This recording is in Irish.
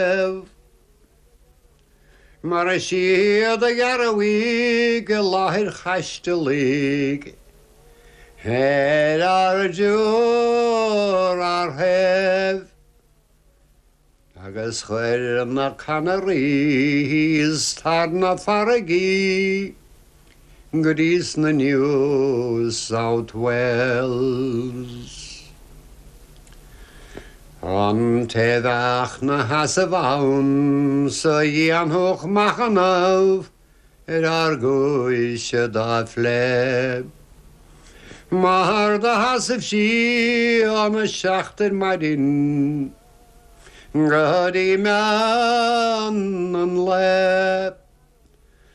Mar a siad a garawi gelahir chastelig. Head ar jur ar hef. Agus chwer na canaries tar na faragi. Goodies na New South Wales. An teddach na hasafawn so ian hoch machanaf ar gwysh da fleb. Mar da hasaf si an y siachter marin Gadi man an leb.